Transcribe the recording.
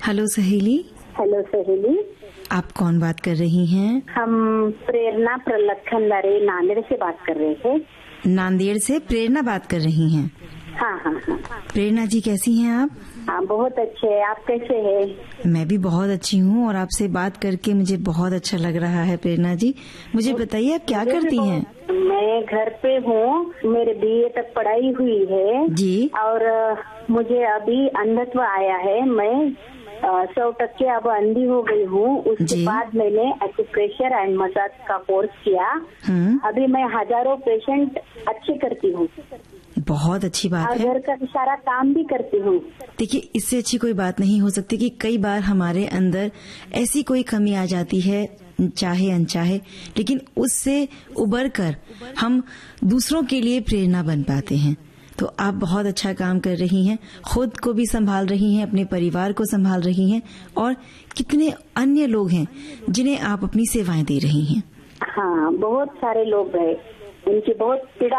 Hello सहेली। Hello सहेली, आप कौन बात कर रही हैं? हम प्रेरणा प्रलखनदारे नांदेड़ से बात कर रहे थे। नांदेड़ से प्रेरणा बात कर रही हैं? हाँ हाँ हाँ। प्रेरणा जी कैसी हैं आप? हाँ बहुत अच्छे है, आप कैसे हैं? मैं भी बहुत अच्छी हूँ और आपसे बात करके मुझे बहुत अच्छा लग रहा है। प्रेरणा जी मुझे बताइए आप क्या करती हैं? मैं घर पे हूँ, मेरे BA तक पढ़ाई हुई है जी। और मुझे अभी अंधत्व आया है। मैं 100% अब अंधी हो गई हूँ। उसके बाद मैंने एक्यूप्रेशर एंड मसाज का कोर्स किया। अभी मैं हजारों पेशेंट अच्छे करती हूँ। बहुत अच्छी बात है। घर का सारा काम भी करती हूँ। देखिए इससे अच्छी कोई बात नहीं हो सकती कि कई बार हमारे अंदर ऐसी कोई कमी आ जाती है, चाहे अनचाहे, लेकिन उससे उबर कर हम दूसरों के लिए प्रेरणा बन पाते हैं। तो आप बहुत अच्छा काम कर रही हैं, खुद को भी संभाल रही हैं, अपने परिवार को संभाल रही हैं और कितने अन्य लोग हैं जिन्हें आप अपनी सेवाएं दे रही हैं। हाँ बहुत सारे लोग हैं, उनकी बहुत पीड़ा